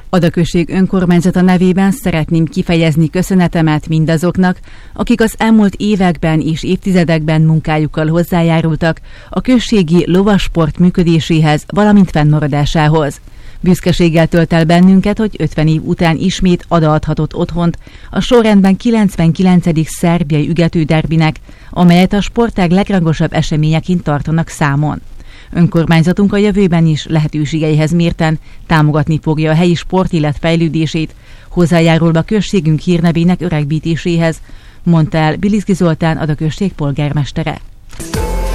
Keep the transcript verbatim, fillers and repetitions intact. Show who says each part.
Speaker 1: Ada község önkormányzata nevében szeretném kifejezni köszönetemet mindazoknak, akik az elmúlt években és évtizedekben munkájukkal hozzájárultak a községi lovasport működéséhez, valamint fennmaradásához. Büszkeséggel tölt el bennünket, hogy ötven év után ismét Ada adhatott otthont a sorrendben kilencvenkilencedik szerbiai ügetőderbinek, amelyet a sportág legrangosabb eseményeként tartanak számon. Önkormányzatunk a jövőben is lehetőségeihez mérten támogatni fogja a helyi sportélet fejlődését, hozzájárulva községünk hírnevének öregbítéséhez, mondta el Bilinszki Zoltán, Ada község polgármestere.